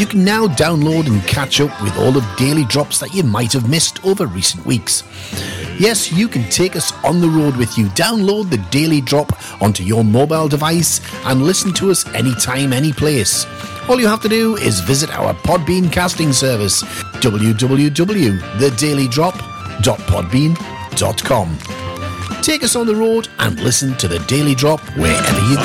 You can now download and catch up with all of Daily Drops that you might have missed over recent weeks. Yes, you can take us on the road with you. Download the Daily Drop onto your mobile device and listen to us anytime, any place. All you have to do is visit our Podbean casting service, www.thedailydrop.podbean.com. Take us on the road and listen to the Daily Drop wherever you go.